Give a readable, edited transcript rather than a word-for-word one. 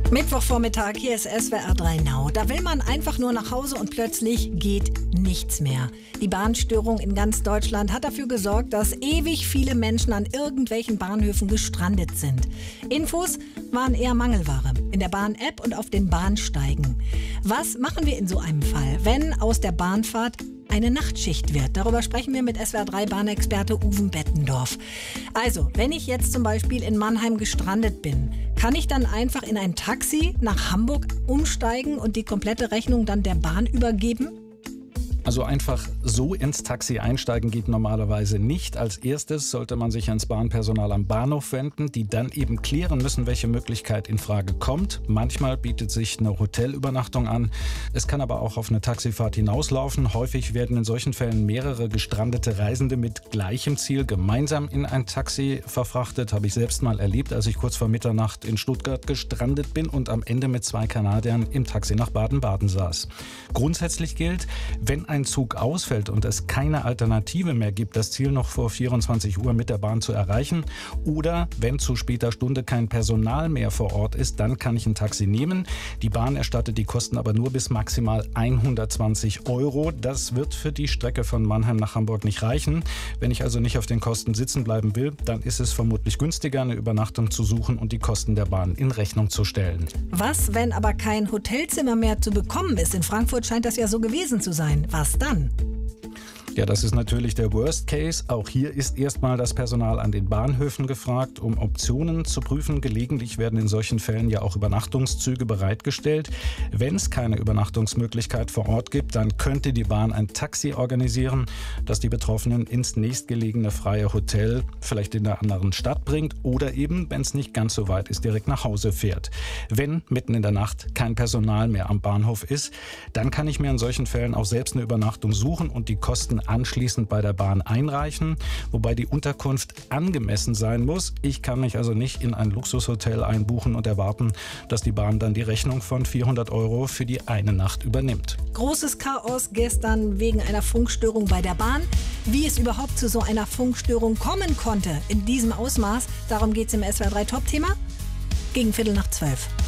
Mittwochvormittag, hier ist SWR 3 Now. Da will man einfach nur nach Hause und plötzlich geht nichts mehr. Die Bahnstörung in ganz Deutschland hat dafür gesorgt, dass ewig viele Menschen an irgendwelchen Bahnhöfen gestrandet sind. Infos waren eher Mangelware in der Bahn-App und auf den Bahnsteigen. Was machen wir in so einem Fall, wenn aus der Bahnfahrt eine Nachtschicht wird? Darüber sprechen wir mit SWR 3 Bahnexperte Uwe Bettendorf. Also, wenn ich jetzt zum Beispiel in Mannheim gestrandet bin, kann ich dann einfach in ein Taxi nach Hamburg umsteigen und die komplette Rechnung dann der Bahn übergeben? Also einfach so ins Taxi einsteigen geht normalerweise nicht. Als erstes sollte man sich ans Bahnpersonal am Bahnhof wenden, die dann eben klären müssen, welche Möglichkeit in Frage kommt. Manchmal bietet sich eine Hotelübernachtung an. Es kann aber auch auf eine Taxifahrt hinauslaufen. Häufig werden in solchen Fällen mehrere gestrandete Reisende mit gleichem Ziel gemeinsam in ein Taxi verfrachtet. Habe ich selbst mal erlebt, als ich kurz vor Mitternacht in Stuttgart gestrandet bin und am Ende mit 2 Kanadiern im Taxi nach Baden-Baden saß. Grundsätzlich gilt, wenn ein Zug ausfällt und es keine Alternative mehr gibt, das Ziel noch vor 24 Uhr mit der Bahn zu erreichen, oder wenn zu später Stunde kein Personal mehr vor Ort ist, dann kann ich ein Taxi nehmen. Die Bahn erstattet die Kosten aber nur bis maximal 120 €. Das wird für die Strecke von Mannheim nach Hamburg nicht reichen. Wenn ich also nicht auf den Kosten sitzen bleiben will, dann ist es vermutlich günstiger, eine Übernachtung zu suchen und die Kosten der Bahn in Rechnung zu stellen. Was, wenn aber kein Hotelzimmer mehr zu bekommen ist? In Frankfurt scheint das ja so gewesen zu sein. Was dann? Ja, das ist natürlich der Worst Case. Auch hier ist erstmal das Personal an den Bahnhöfen gefragt, um Optionen zu prüfen. Gelegentlich werden in solchen Fällen ja auch Übernachtungszüge bereitgestellt. Wenn es keine Übernachtungsmöglichkeit vor Ort gibt, dann könnte die Bahn ein Taxi organisieren, das die Betroffenen ins nächstgelegene freie Hotel, vielleicht in einer anderen Stadt bringt oder eben, wenn es nicht ganz so weit ist, direkt nach Hause fährt. Wenn mitten in der Nacht kein Personal mehr am Bahnhof ist, dann kann ich mir in solchen Fällen auch selbst eine Übernachtung suchen und die Kosten anschließend bei der Bahn einreichen, wobei die Unterkunft angemessen sein muss. Ich kann mich also nicht in ein Luxushotel einbuchen und erwarten, dass die Bahn dann die Rechnung von 400 € für die eine Nacht übernimmt. Großes Chaos gestern wegen einer Funkstörung bei der Bahn. Wie es überhaupt zu so einer Funkstörung kommen konnte in diesem Ausmaß, darum geht es im SWR 3 Top-Thema gegen 11:45.